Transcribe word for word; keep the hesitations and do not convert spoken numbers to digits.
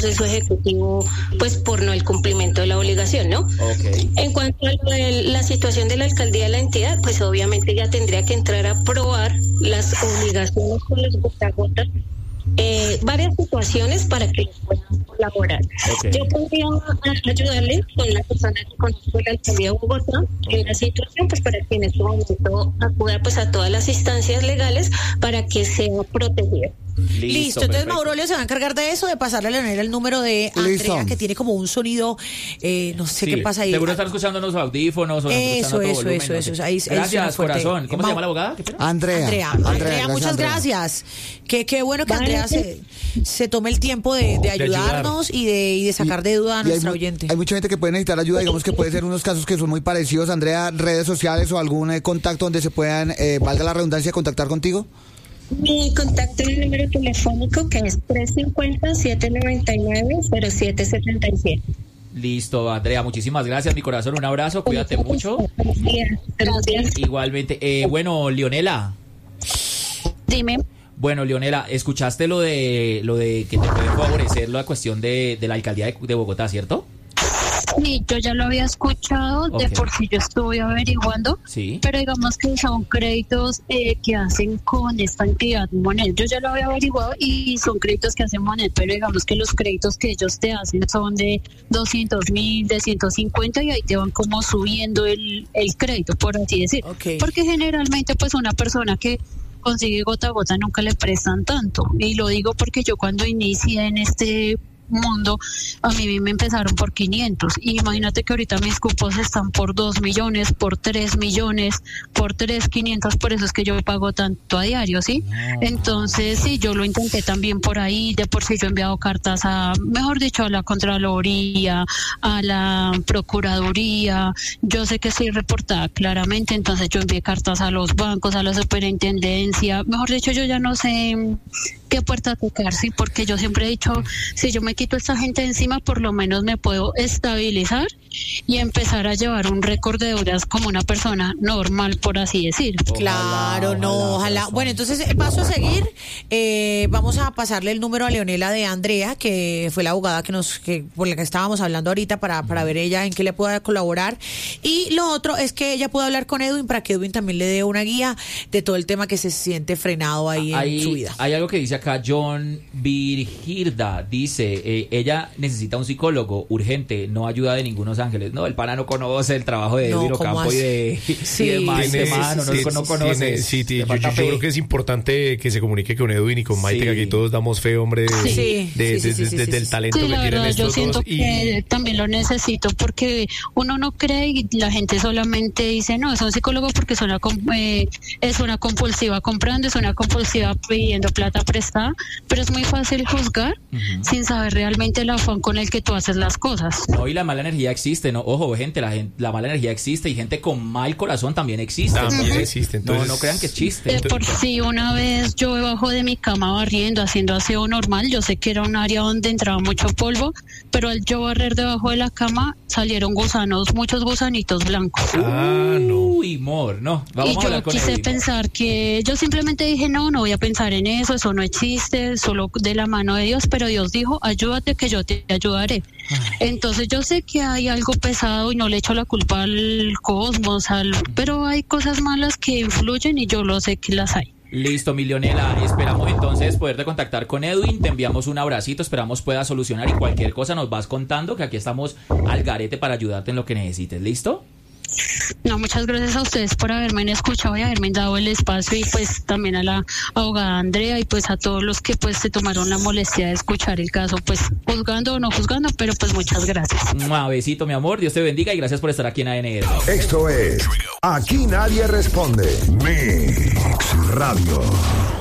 proceso ejecutivo, pues por no el cumplimiento de la obligación, ¿no? Okay. En cuanto a lo de la situación de la alcaldía de la entidad, pues obviamente ya tendría que entrar a aprobar las obligaciones con los gota a gota, eh, varias situaciones para que puedan colaborar. Okay. Yo podría ayudarle con la persona que conozco de la alcaldía de Bogotá en la situación, pues para que en este momento acuda pues a todas las instancias legales para que sea protegido. Listo, Listo. Entonces Maurolio se va a encargar de eso, de pasarle a Leonela el número de Andrea, Listo. que tiene como un sonido, eh, no sé sí, qué pasa ahí. Seguro están escuchando los audífonos. O eso, eso, volumen, eso, no sé. eso. Ahí, gracias, corazón. ¿Cómo Ma- se llama la abogada? Andrea. Andrea, Andrea, Andrea muchas Andrea. gracias. Qué, qué bueno que Andrea se, se tome el tiempo de, de ayudarnos de y, de, y de sacar de duda a nuestra hay, oyente. Hay mucha gente que puede necesitar ayuda, digamos que puede ser unos casos que son muy parecidos. Andrea, redes sociales o algún eh, contacto donde se puedan, eh, valga la redundancia, contactar contigo. Mi contacto en el número telefónico que es tres cinco cero, siete nueve nueve, cero siete siete siete. Listo, Andrea, muchísimas gracias, mi corazón, un abrazo, cuídate mucho. Gracias. Gracias. Igualmente, eh, bueno, Leonela. Dime. Bueno, Leonela, escuchaste lo de lo de que te puede favorecer la cuestión de, de la alcaldía de, de Bogotá, ¿cierto? Sí, yo ya lo había escuchado, okay. De por sí yo estuve averiguando, sí. Pero digamos que son créditos eh, que hacen con esta entidad Monet. Yo ya lo había averiguado y son créditos que hacen Monet, pero digamos que los créditos que ellos te hacen son de doscientos mil, de ciento cincuenta y ahí te van como subiendo el, el crédito, por así decir. Okay. Porque generalmente pues una persona que consigue gota a gota nunca le prestan tanto. Y lo digo porque yo cuando inicié en este mundo, a mí me empezaron por quinientos. Y imagínate que ahorita mis cupos están por dos millones, por tres millones, por tres quinientos, por eso es que yo pago tanto a diario, ¿sí? Entonces, sí, yo lo intenté también por ahí, de por sí yo he enviado cartas a, mejor dicho, a la Contraloría, a la Procuraduría, yo sé que estoy reportada claramente, entonces yo envié cartas a los bancos, a la Superintendencia, mejor dicho, yo ya no sé qué puerta tocar, sí, porque yo siempre he dicho, si yo me quito a esta gente encima, por lo menos me puedo estabilizar y empezar a llevar un récord de deudas como una persona normal, por así decir. Claro, ojalá, no, ojalá. ojalá. Bueno, entonces, paso a seguir, eh, vamos a pasarle el número a Leonela de Andrea, que fue la abogada que nos, que por la que estábamos hablando ahorita, para, para ver ella en qué le pueda colaborar. Y lo otro es que ella pueda hablar con Edwin, para que Edwin también le dé una guía de todo el tema que se siente frenado ahí hay, en su vida. Hay algo que dice acá John Virgilda, dice, eh, ella necesita un psicólogo urgente, no ayuda de ningunos ángeles. No, el pana no conoce el trabajo de Edwin no, Ocampo y de, sí, y de Maite, sí, mano, sí, no, no conoce. Tiene, sí, tío, yo, yo, yo creo que es importante que se comunique con Edwin y con Maite, sí. Que aquí todos damos fe, hombre, de, sí. de, sí, de, sí, de, sí, de, sí, del sí. talento sí, que la tienen verdad, estos yo siento dos. Que y también lo necesito porque uno no cree y la gente solamente dice, no, es un psicólogo porque es una, eh, es una compulsiva comprando, es una compulsiva pidiendo plata prestada, pero es muy fácil juzgar uh-huh. sin saber realmente el afán con el que tú haces las cosas. No, y la mala energía existe, no, ojo, gente, la, gente, la mala energía existe y gente con mal corazón también existe. También uh-huh. existe. Entonces, no, no crean que es chiste. De por sí, una vez yo debajo de mi cama barriendo, haciendo aseo normal, yo sé que era un área donde entraba mucho polvo, pero al yo barrer debajo de la cama salieron gusanos, muchos gusanitos blancos. Ah, no. Uy, mor, no. Vamos y a yo hablar con quise Edwin. pensar que yo simplemente dije, no, no voy a pensar en eso, eso no existe, solo de la mano de Dios, pero Dios dijo, ayúdate que yo te ayudaré. Ay. Entonces yo sé que hay algo pesado y no le echo la culpa al cosmos, al, pero hay cosas malas que influyen y yo lo sé que las hay. Listo, mi Leonela, esperamos entonces poderte contactar con Edwin, te enviamos un abracito, esperamos puedas solucionar y cualquier cosa nos vas contando, que aquí estamos al garete para ayudarte en lo que necesites, ¿listo? No, muchas gracias a ustedes por haberme escuchado y haberme dado el espacio y pues también a la abogada Andrea y pues a todos los que pues se tomaron la molestia de escuchar el caso, pues juzgando o no juzgando, pero pues muchas gracias. Un besito, mi amor, Dios te bendiga y gracias por estar aquí en A N R. Esto es Aquí Nadie Responde, Mix Radio.